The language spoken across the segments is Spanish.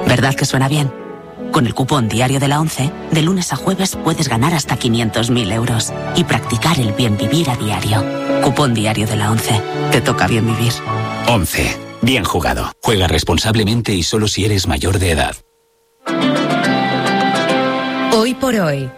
¿Verdad que suena bien? Con el cupón diario de la ONCE, de lunes a jueves puedes ganar hasta 500.000 euros y practicar el bien vivir a diario. Cupón diario de la ONCE. Te toca bien vivir. ONCE. Bien jugado. Juega responsablemente y solo si eres mayor de edad. Hoy por hoy.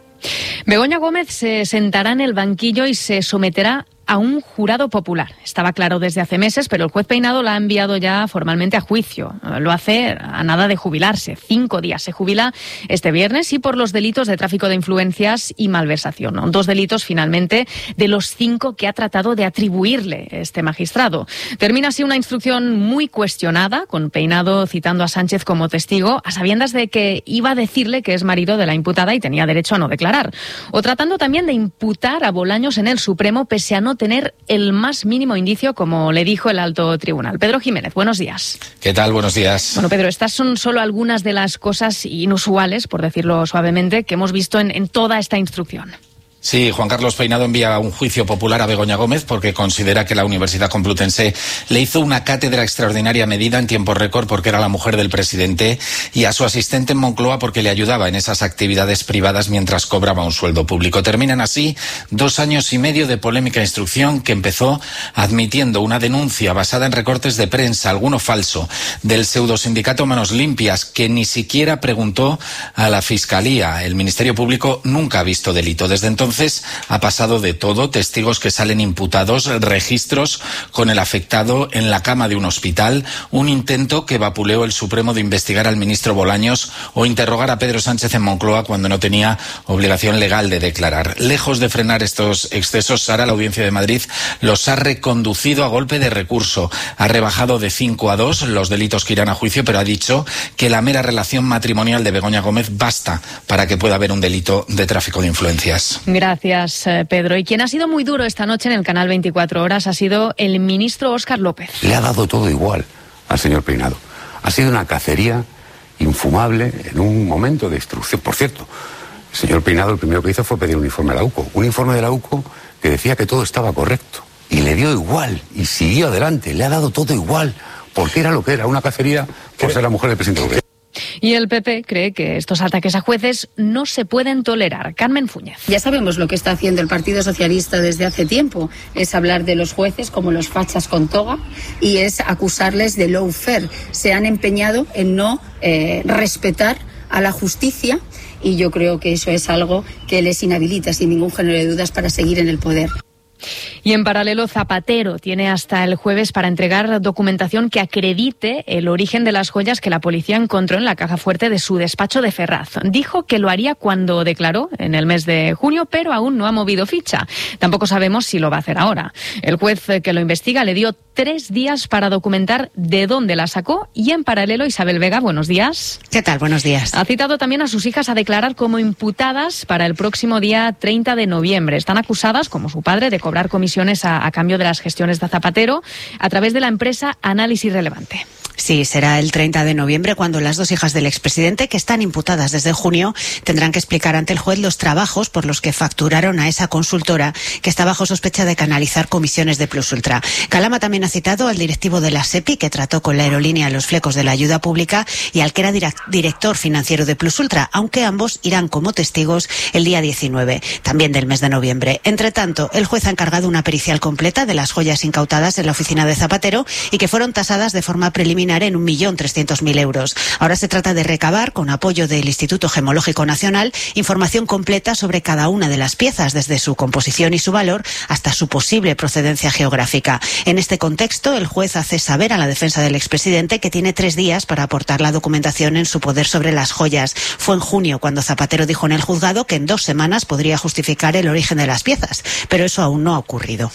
Begoña Gómez se sentará en el banquillo y se someterá a un jurado popular. Estaba claro desde hace meses, pero el juez Peinado la ha enviado ya formalmente a juicio. Lo hace a nada de jubilarse. 5 días. Se jubila este viernes y por los delitos de tráfico de influencias y malversación. 2 delitos, finalmente, de los 5 que ha tratado de atribuirle este magistrado. Termina así una instrucción muy cuestionada, con Peinado citando a Sánchez como testigo, a sabiendas de que iba a decirle que es marido de la imputada y tenía derecho a no declarar. O tratando también de imputar a Bolaños en el Supremo, pese a no tener el más mínimo indicio, como le dijo el alto tribunal. Pedro Jiménez, buenos días. ¿Qué tal? Buenos días. Bueno, Pedro, estas son solo algunas de las cosas inusuales, por decirlo suavemente, que hemos visto en toda esta instrucción. Sí, Juan Carlos Peinado envía un juicio popular a Begoña Gómez porque considera que la Universidad Complutense le hizo una cátedra extraordinaria medida en tiempo récord porque era la mujer del presidente, y a su asistente en Moncloa porque le ayudaba en esas actividades privadas mientras cobraba un sueldo público. Terminan así 2 años y medio de polémica instrucción que empezó admitiendo una denuncia basada en recortes de prensa, alguno falso, del pseudosindicato Manos Limpias, que ni siquiera preguntó a la Fiscalía. El Ministerio Público nunca ha visto delito. Desde entonces ha pasado de todo: testigos que salen imputados, registros con el afectado en la cama de un hospital, un intento que vapuleó el Supremo de investigar al ministro Bolaños o interrogar a Pedro Sánchez en Moncloa cuando no tenía obligación legal de declarar. Lejos de frenar estos excesos, Sara, la Audiencia de Madrid los ha reconducido a golpe de recurso. Ha rebajado de 5 a 2 los delitos que irán a juicio, pero ha dicho que la mera relación matrimonial de Begoña Gómez basta para que pueda haber un delito de tráfico de influencias. Gracias, Pedro. Y quien ha sido muy duro esta noche en el canal 24 Horas ha sido el ministro Óscar López. Le ha dado todo igual al señor Peinado. Ha sido una cacería infumable en un momento de instrucción. Por cierto, el señor Peinado lo primero que hizo fue pedir un informe a la UCO. Un informe de la UCO que decía que todo estaba correcto. Y le dio igual. Y siguió adelante. Le ha dado todo igual. Porque era lo que era. Una cacería por ser la mujer del presidente del gobierno. Y el PP cree que estos ataques a jueces no se pueden tolerar. Carmen Fúñez. Ya sabemos lo que está haciendo el Partido Socialista desde hace tiempo. Es hablar de los jueces como los fachas con toga y es acusarles de lawfare. Se han empeñado en no respetar a la justicia y yo creo que eso es algo que les inhabilita sin ningún género de dudas para seguir en el poder. Y en paralelo, Zapatero tiene hasta el jueves para entregar documentación que acredite el origen de las joyas que la policía encontró en la caja fuerte de su despacho de Ferraz. Dijo que lo haría cuando declaró en el mes de junio, pero aún no ha movido ficha. Tampoco sabemos si lo va a hacer ahora. El juez que lo investiga le dio 3 días para documentar de dónde la sacó y en paralelo, Isabel Vega, buenos días. ¿Qué tal? Buenos días. Ha citado también a sus hijas a declarar como imputadas para el próximo día 30 de noviembre. Están acusadas, como su padre, de cobrar comisiones a cambio de las gestiones de Zapatero a través de la empresa Análisis Relevante. Sí, será el 30 de noviembre cuando las 2 hijas del expresidente, que están imputadas desde junio, tendrán que explicar ante el juez los trabajos por los que facturaron a esa consultora que está bajo sospecha de canalizar comisiones de Plus Ultra. Calama también ha citado al directivo de la SEPI, que trató con la aerolínea los flecos de la ayuda pública, y al que era director financiero de Plus Ultra, aunque ambos irán como testigos el día 19, también del mes de noviembre. Entre tanto, el juez ha encargado una pericial completa de las joyas incautadas en la oficina de Zapatero y que fueron tasadas de forma preliminar en 1.300.000 euros. Ahora se trata de recabar, con apoyo del Instituto Gemológico Nacional, información completa sobre cada una de las piezas, desde su composición y su valor hasta su posible procedencia geográfica. En este contexto, el juez hace saber a la defensa del expresidente que tiene 3 días para aportar la documentación en su poder sobre las joyas. Fue en junio cuando Zapatero dijo en el juzgado que en 2 semanas podría justificar el origen de las piezas, pero eso aún no ha ocurrido.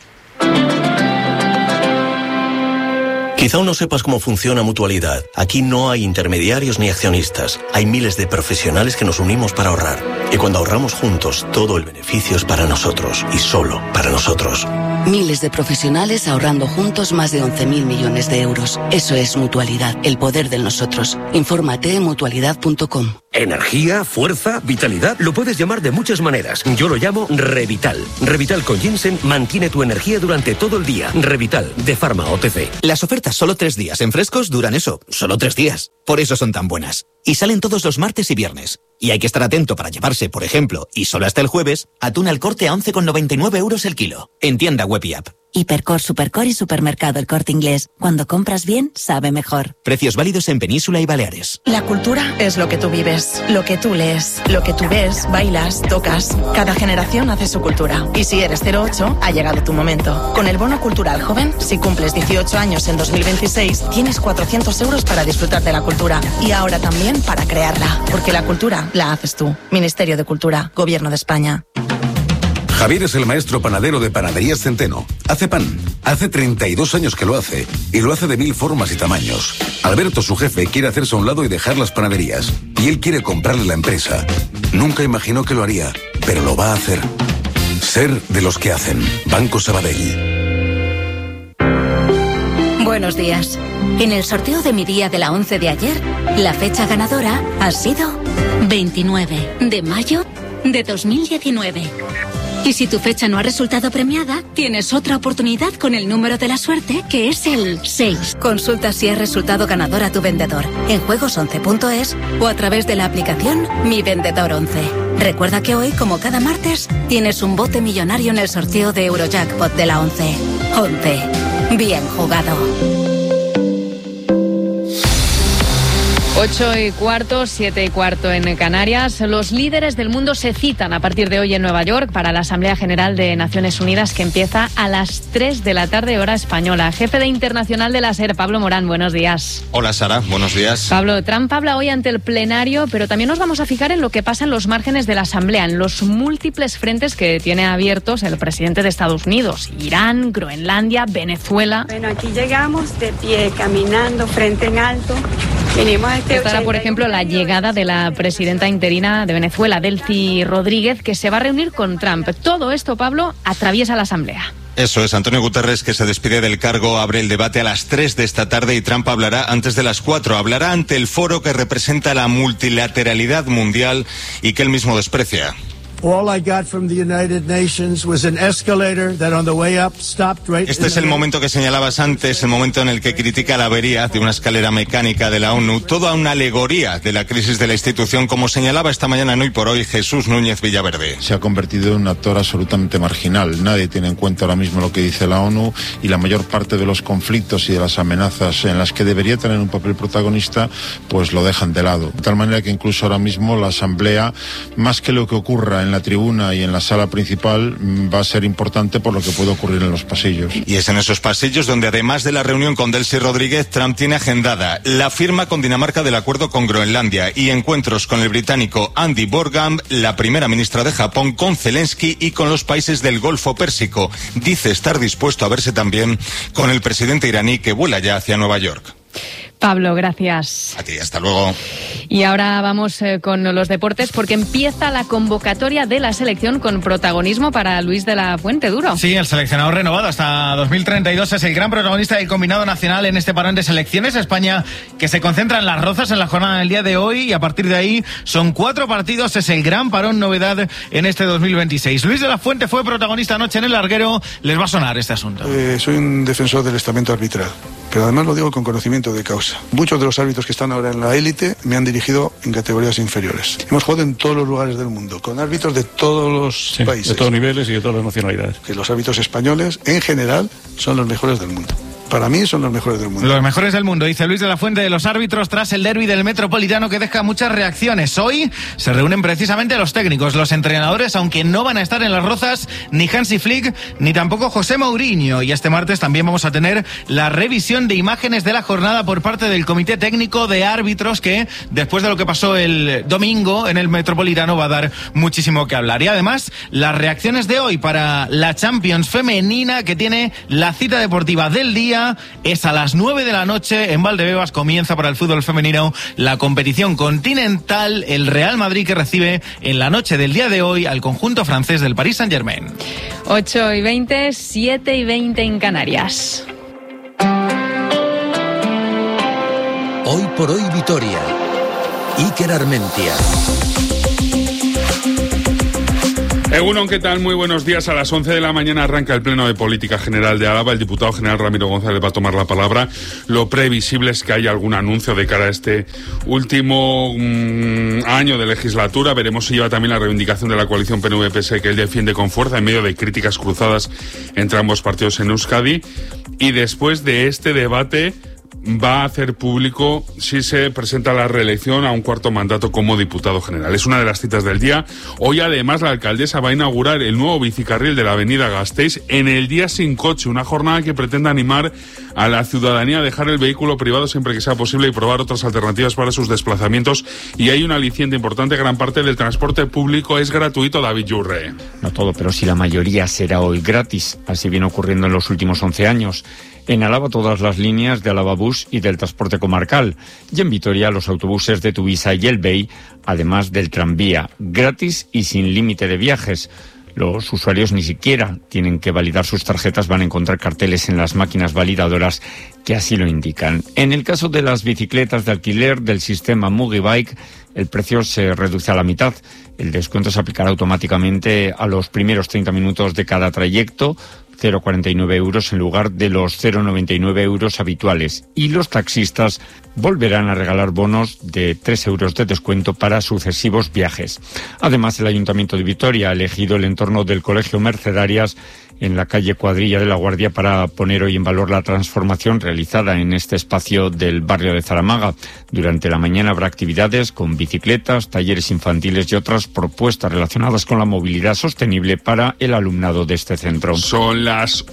Quizá aún no sepas cómo funciona Mutualidad. Aquí no hay intermediarios ni accionistas. Hay miles de profesionales que nos unimos para ahorrar. Y cuando ahorramos juntos, todo el beneficio es para nosotros y solo para nosotros. Miles de profesionales ahorrando juntos más de 11.000 millones de euros. Eso es Mutualidad, el poder de nosotros. Infórmate en mutualidad.com. Energía, fuerza, vitalidad, lo puedes llamar de muchas maneras. Yo lo llamo Revital. Revital con ginseng mantiene tu energía durante todo el día. Revital, de Pharma OTC. Las ofertas solo 3 días en frescos duran eso, solo 3 días. Por eso son tan buenas. Y salen todos los martes y viernes. Y hay que estar atento para llevarse, por ejemplo, y solo hasta el jueves, atún al Corte a 11,99 € el kilo. En tienda web y app. Hipercor, Supercor y Supermercado El Corte Inglés. Cuando compras bien, sabe mejor. Precios válidos en Península y Baleares. La cultura es lo que tú vives, lo que tú lees, lo que tú ves, bailas, tocas. Cada generación hace su cultura. Y si eres 08, ha llegado tu momento. Con el Bono Cultural Joven, si cumples 18 años en 2026, tienes 400 € para disfrutar de la cultura. Y ahora también para crearla. Porque la cultura la haces tú. Ministerio de Cultura, Gobierno de España. Javier es el maestro panadero de Panaderías Centeno. Hace pan. Hace 32 años que lo hace. Y lo hace de 1000 formas y tamaños. Alberto, su jefe, quiere hacerse a un lado y dejar las panaderías. Y él quiere comprarle la empresa. Nunca imaginó que lo haría, pero lo va a hacer. Ser de los que hacen. Banco Sabadell. Buenos días. En el sorteo de mi día de la 11 de ayer, la fecha ganadora ha sido 29 de mayo de 2019. Y si tu fecha no ha resultado premiada, tienes otra oportunidad con el número de la suerte, que es el 6. Consulta si has resultado ganador a tu vendedor en juegos11.es o a través de la aplicación Mi Vendedor 11. Recuerda que hoy, como cada martes, tienes un bote millonario en el sorteo de Eurojackpot de la 11. 11. Bien jugado. 8:15, 7:15 en Canarias. Los líderes del mundo se citan a partir de hoy en Nueva York para la Asamblea General de Naciones Unidas, que empieza a las 3 de la tarde, hora española. Jefe de Internacional de la SER, Pablo Morán, buenos días. Hola, Sara, buenos días. Pablo, Trump habla hoy ante el plenario, pero también nos vamos a fijar en lo que pasa en los márgenes de la Asamblea, en los múltiples frentes que tiene abiertos el presidente de Estados Unidos: Irán, Groenlandia, Venezuela. Bueno, aquí llegamos de pie, caminando, frente en alto. Venimos a Estará, por ejemplo, la llegada de la presidenta interina de Venezuela, Delcy Rodríguez, que se va a reunir con Trump. Todo esto, Pablo, atraviesa la Asamblea. Eso es, Antonio Guterres, que se despide del cargo, abre el debate a las 3 de esta tarde y Trump hablará antes de las 4. Hablará ante el foro que representa la multilateralidad mundial y que él mismo desprecia. Este es el momento que señalabas antes, el momento en el que critica la avería de una escalera mecánica de la ONU, toda una alegoría de la crisis de la institución, como señalaba esta mañana en Hoy por Hoy Jesús Núñez Villaverde. Se ha convertido en un actor absolutamente marginal. Nadie tiene en cuenta ahora mismo lo que dice la ONU y la mayor parte de los conflictos y de las amenazas en las que debería tener un papel protagonista, pues lo dejan de lado. De tal manera que incluso ahora mismo la Asamblea, más que lo que ocurra en la tribuna y en la sala principal, va a ser importante por lo que puede ocurrir en los pasillos. Y es en esos pasillos donde, además de la reunión con Delcy Rodríguez, Trump tiene agendada la firma con Dinamarca del acuerdo con Groenlandia y encuentros con el británico Andy Borgham, la primera ministra de Japón, con Zelensky y con los países del Golfo Pérsico. Dice estar dispuesto a verse también con el presidente iraní, que vuela ya hacia Nueva York. Pablo, gracias. A ti, hasta luego. Y ahora vamos con los deportes, porque empieza la convocatoria de la selección con protagonismo para Luis de la Fuente Duro. Sí, el seleccionador renovado hasta 2032 es el gran protagonista del combinado nacional en este parón de selecciones. España, que se concentra en Las Rozas en la jornada del día de hoy, y a partir de ahí son 4 partidos, es el gran parón novedad en este 2026. Luis de la Fuente fue protagonista anoche en el Larguero, les va a sonar este asunto. Soy un defensor del estamento arbitral, pero además lo digo con conocimiento de causa. Muchos de los árbitros que están ahora en la élite me han dirigido en categorías inferiores. Hemos jugado en todos los lugares del mundo, con árbitros de todos los países. De todos niveles y de todas las nacionalidades. Que los árbitros españoles, en general, son los mejores del mundo. Para mí son los mejores del mundo. Los mejores del mundo, dice Luis de la Fuente de los árbitros tras el derbi del Metropolitano, que deja muchas reacciones. Hoy se reúnen precisamente los técnicos, los entrenadores, aunque no van a estar en Las Rozas ni Hansi Flick ni tampoco José Mourinho. Y este martes también vamos a tener la revisión de imágenes de la jornada por parte del Comité Técnico de Árbitros, que después de lo que pasó el domingo en el Metropolitano va a dar muchísimo que hablar. Y además las reacciones de hoy para la Champions femenina, que tiene la cita deportiva del día. Es a las 9 de la noche en Valdebebas. Comienza para el fútbol femenino la competición continental. El Real Madrid, que recibe en la noche del día de hoy al conjunto francés del Paris Saint-Germain. 8:20, 7:20 en Canarias. Hoy por Hoy Vitoria. Iker Armentia. Egunon, ¿qué tal? Muy buenos días. A las 11 de la mañana arranca el Pleno de Política General de Álava. El diputado general Ramiro González va a tomar la palabra. Lo previsible es que haya algún anuncio de cara a este último año de legislatura. Veremos si lleva también la reivindicación de la coalición PNV-PSE que él defiende con fuerza en medio de críticas cruzadas entre ambos partidos en Euskadi. Y después de este debate va a hacer público si se presenta a la reelección a un cuarto mandato como diputado general. Es una de las citas del día. Hoy además la alcaldesa va a inaugurar el nuevo bicicarril de la avenida Gasteiz en el Día Sin Coche, una jornada que pretende animar a la ciudadanía a dejar el vehículo privado siempre que sea posible y probar otras alternativas para sus desplazamientos. Y hay un aliciente importante: gran parte del transporte público es gratuito. David Yurre. No todo, pero sí la mayoría será hoy gratis. Así viene ocurriendo en los últimos 11 años. En Álava todas las líneas de Álava Bus y del transporte comarcal. Y en Vitoria los autobuses de Tuvisa y El Bei, además del tranvía, gratis y sin límite de viajes. Los usuarios ni siquiera tienen que validar sus tarjetas, van a encontrar carteles en las máquinas validadoras que así lo indican. En el caso de las bicicletas de alquiler del sistema Mugibike, el precio se reduce a la mitad. El descuento se aplicará automáticamente a los primeros 30 minutos de cada trayecto, 0,49 euros en lugar de los 0,99 euros habituales. Y los taxistas volverán a regalar bonos de 3 euros de descuento para sucesivos viajes. Además, el Ayuntamiento de Vitoria ha elegido el entorno del Colegio Mercedarias en la calle Cuadrilla de la Guardia para poner hoy en valor la transformación realizada en este espacio del barrio de Zaramaga. Durante la mañana habrá actividades con bicicletas, talleres infantiles y otras propuestas relacionadas con la movilidad sostenible para el alumnado de este centro. Son las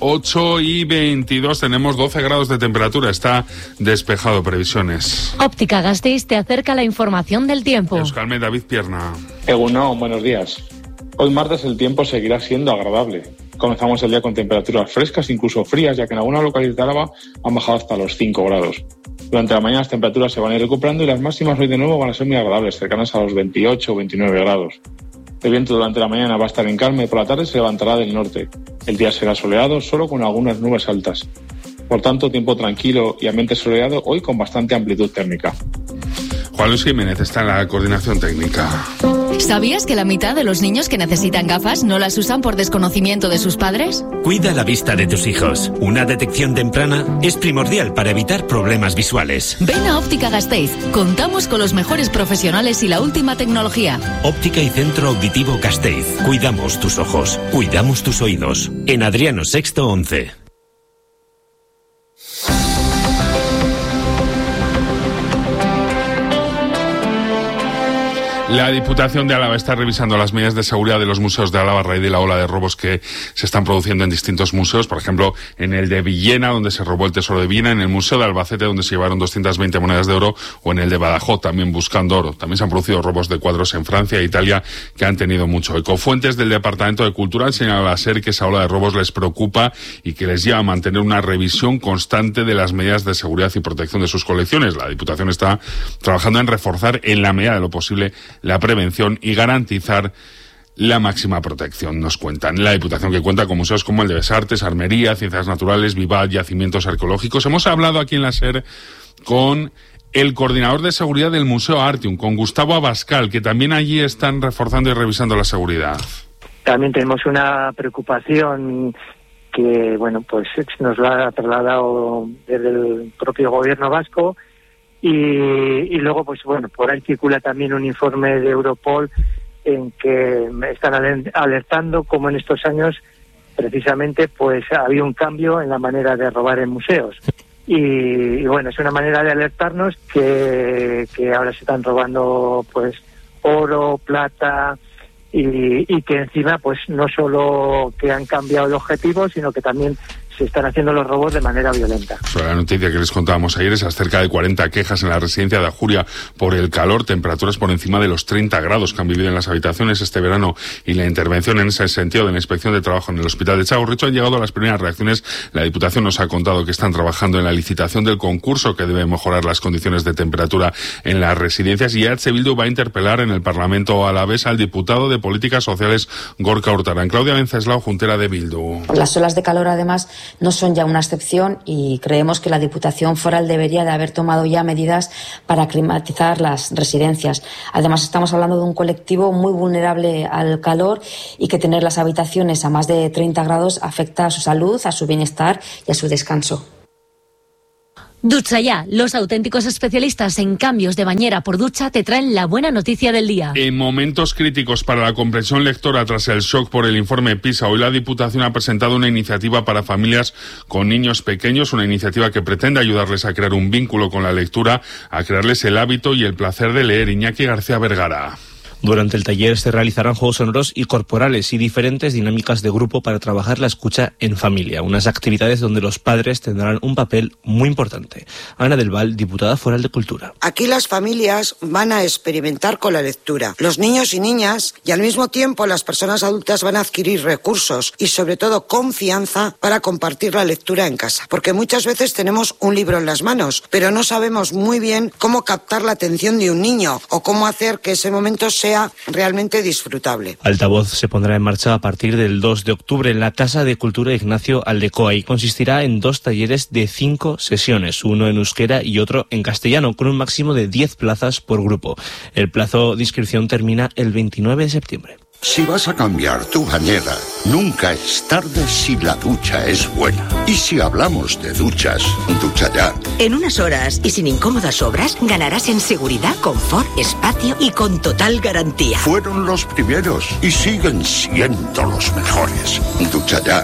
8:22, tenemos 12 grados de temperatura, está despejado. Previsiones. Óptica Gasteiz te acerca la información del tiempo. Euskalmet, David Pierna. Egunon, buenos días. Hoy martes el tiempo seguirá siendo agradable. Comenzamos el día con temperaturas frescas, incluso frías, ya que en algunas localidades de Álava han bajado hasta los 5 grados. Durante la mañana las temperaturas se van a ir recuperando y las máximas hoy de nuevo van a ser muy agradables, cercanas a los 28 o 29 grados. El viento durante la mañana va a estar en calma y por la tarde se levantará del norte. El día será soleado, solo con algunas nubes altas. Por tanto, tiempo tranquilo y ambiente soleado hoy con bastante amplitud térmica. Juan Luis Jiménez está en la coordinación técnica. ¿Sabías que la mitad de los niños que necesitan gafas no las usan por desconocimiento de sus padres? Cuida la vista de tus hijos. Una detección temprana es primordial para evitar problemas visuales. Ven a Óptica Gasteiz. Contamos con los mejores profesionales y la última tecnología. Óptica y Centro Auditivo Gasteiz. Cuidamos tus ojos. Cuidamos tus oídos. En Adriano Sexto 11. La Diputación de Álava está revisando las medidas de seguridad de los museos de Álava a raíz de la ola de robos que se están produciendo en distintos museos. Por ejemplo, en el de Villena, donde se robó el Tesoro de Viena, en el Museo de Albacete, donde se llevaron 220 monedas de oro, o en el de Badajoz, también buscando oro. También se han producido robos de cuadros en Francia e Italia que han tenido mucho eco. Fuentes del Departamento de Cultura han señalado a SER que esa ola de robos les preocupa y que les lleva a mantener una revisión constante de las medidas de seguridad y protección de sus colecciones. La Diputación está trabajando en reforzar, en la medida de lo posible, la prevención y garantizar la máxima protección, nos cuentan. La Diputación, que cuenta con museos como el de Besartes, Armería, Ciencias Naturales, Vivat, yacimientos arqueológicos. Hemos hablado aquí en la SER con el coordinador de seguridad del Museo Artium, con Gustavo Abascal, que también allí están reforzando y revisando la seguridad. También tenemos una preocupación que, bueno, pues nos lo ha trasladado desde el propio gobierno vasco. Y luego, pues bueno, por ahí circula también un informe de Europol en que están alertando como en estos años precisamente pues había un cambio en la manera de robar en museos. Y bueno, es una manera de alertarnos que ahora se están robando pues oro, plata y que encima pues no solo que han cambiado el objetivo, sino que también se están haciendo los robos de manera violenta. Sobre la noticia que les contábamos ayer, esas cerca de 40 quejas en la residencia de Ajuria por el calor, temperaturas por encima de los 30 grados que han vivido en las habitaciones este verano y la intervención en ese sentido de la Inspección de Trabajo en el Hospital de Txagorritxu han llegado a las primeras reacciones. La Diputación nos ha contado que están trabajando en la licitación del concurso que debe mejorar las condiciones de temperatura en las residencias y EH Bildu va a interpelar en el Parlamento alavés al diputado de Políticas Sociales Gorka Urtaran. Claudia Venceslao, juntera de Bildu. Las olas de calor además no son ya una excepción y creemos que la Diputación Foral debería de haber tomado ya medidas para climatizar las residencias. Además, estamos hablando de un colectivo muy vulnerable al calor y que tener las habitaciones a más de 30 grados afecta a su salud, a su bienestar y a su descanso. Ducha Ya, los auténticos especialistas en cambios de bañera por ducha te traen la buena noticia del día. En momentos críticos para la comprensión lectora tras el shock por el informe PISA, hoy la Diputación ha presentado una iniciativa para familias con niños pequeños, una iniciativa que pretende ayudarles a crear un vínculo con la lectura, a crearles el hábito y el placer de leer. Iñaki García Vergara. Durante el taller se realizarán juegos sonoros y corporales y diferentes dinámicas de grupo para trabajar la escucha en familia, unas actividades donde los padres tendrán un papel muy importante. Ana del Val, diputada foral de Cultura. Aquí las familias van a experimentar con la lectura, los niños y niñas, y al mismo tiempo las personas adultas van a adquirir recursos y sobre todo confianza para compartir la lectura en casa, porque muchas veces tenemos un libro en las manos, pero no sabemos muy bien cómo captar la atención de un niño o cómo hacer que ese momento sea realmente disfrutable. Altavoz se pondrá en marcha a partir del 2 de octubre en la Casa de Cultura Ignacio Aldecoa y consistirá en 2 talleres de 5 sesiones, uno en euskera y otro en castellano, con un máximo de 10 plazas por grupo. El plazo de inscripción termina el 29 de septiembre. Si vas a cambiar tu bañera, nunca es tarde si la ducha es buena. Y si hablamos de duchas, Ducha Ya. En unas horas y sin incómodas obras, ganarás en seguridad, confort, espacio y con total garantía. Fueron los primeros y siguen siendo los mejores. Ducha Ya.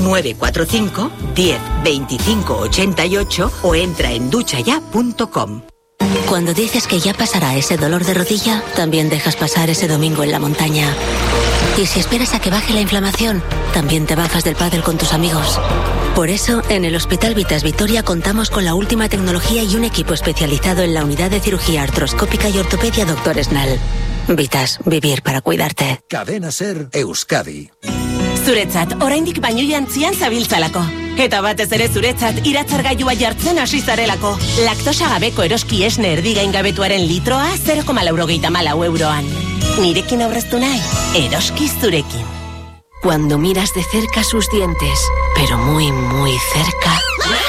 945 10 25 88 o entra en duchaya.com. Cuando dices que ya pasará ese dolor de rodilla, también dejas pasar ese domingo en la montaña. Y si esperas a que baje la inflamación, también te bajas del pádel con tus amigos. Por eso, en el Hospital Vitas Vitoria contamos con la última tecnología y un equipo especializado en la unidad de cirugía artroscópica y ortopedia Dr. Snell. Vitas, vivir para cuidarte. Cadena Ser Euskadi. Zuretzat, oraindik baino jantzian zabiltzalako. Eta batez ere zuretzat, iratzargailua jartzen hasi zarelako. Laktosa gabeko eroski esne erdigain gabetuaren litroa 0,84 euroan. Nirekin aurreztu nahi, eroski zurekin. Cuando miras de cerca sus dientes, pero muy, muy cerca,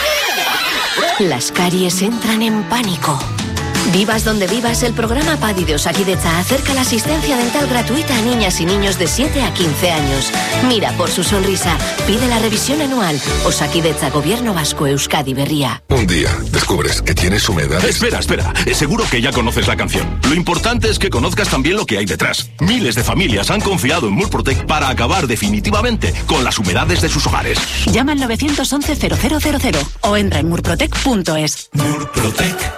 las caries entran en pánico. Vivas donde vivas, el programa PADI de Osakidetza acerca la asistencia dental gratuita a niñas y niños de 7 a 15 años. Mira por su sonrisa, pide la revisión anual. Osakidetza, Gobierno Vasco, Euskadi Berria. Un día descubres que tienes humedades. Espera, seguro que ya conoces la canción. Lo importante es que conozcas también lo que hay detrás. Miles de familias han confiado en Murprotec para acabar definitivamente con las humedades de sus hogares. Llama al 911-0000 o entra en murprotec.es. Murprotec.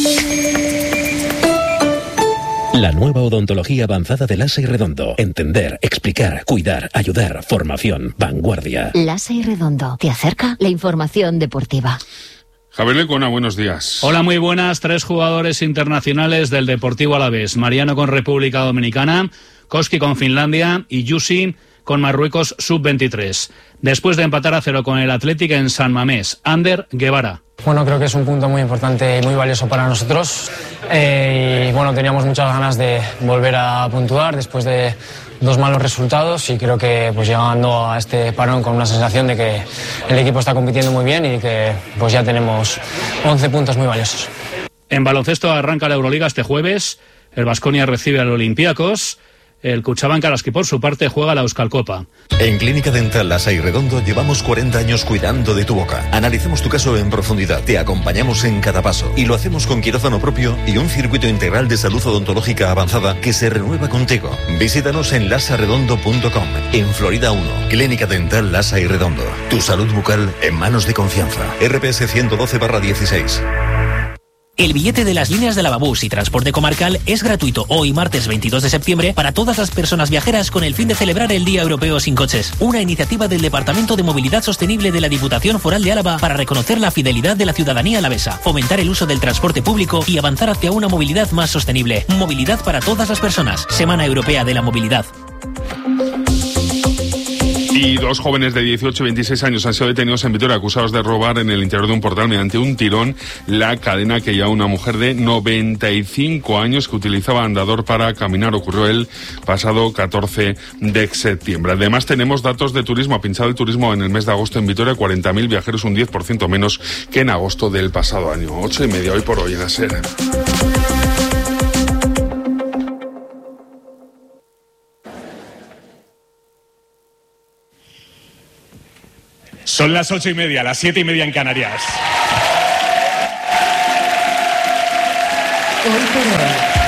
La nueva odontología avanzada de Lasa y Redondo. Entender, explicar, cuidar, ayudar, formación, vanguardia. Lasa y Redondo te acerca la información deportiva. Javier Lecona, buenos días. Hola, muy buenas. 3 jugadores internacionales del Deportivo Alavés. Mariano con República Dominicana, Koski con Finlandia y Yusi con Marruecos sub-23. Después de empatar a 0 con el Athletic en San Mamés, Ander Guevara. Bueno, creo que es un punto muy importante y muy valioso para nosotros. Y bueno, teníamos muchas ganas de volver a puntuar después de 2 malos resultados y creo que pues llegando a este parón con una sensación de que el equipo está compitiendo muy bien y que pues ya tenemos 11 puntos muy valiosos. En baloncesto arranca la Euroliga este jueves. El Baskonia recibe al Olympiacos. El Cuchabanca Araski, por su parte, juega la Euskalcopa. En Clínica Dental Lasa y Redondo llevamos 40 años cuidando de tu boca. Analicemos tu caso en profundidad, te acompañamos en cada paso y lo hacemos con quirófano propio y un circuito integral de salud odontológica avanzada que se renueva contigo. Visítanos en lasaredondo.com. En Florida 1, Clínica Dental Lasa y Redondo. Tu salud bucal en manos de confianza. RPS 112/16. El billete de las líneas de Lavabús y transporte comarcal es gratuito hoy, martes 22 de septiembre, para todas las personas viajeras con el fin de celebrar el Día Europeo Sin Coches. Una iniciativa del Departamento de Movilidad Sostenible de la Diputación Foral de Álava para reconocer la fidelidad de la ciudadanía alavesa, fomentar el uso del transporte público y avanzar hacia una movilidad más sostenible. Movilidad para todas las personas. Semana Europea de la Movilidad. Y 2 jóvenes de 18 y 26 años han sido detenidos en Vitoria acusados de robar en el interior de un portal mediante un tirón la cadena que lleva una mujer de 95 años que utilizaba andador para caminar. Ocurrió el pasado 14 de septiembre. Además tenemos datos de turismo. Ha pinchado el turismo en el mes de agosto en Vitoria, 40.000 viajeros, un 10% menos que en agosto del pasado año. 8:30 hoy por hoy en la SER. Son las 8:30, las 7:30 en Canarias. Hoy por hoy.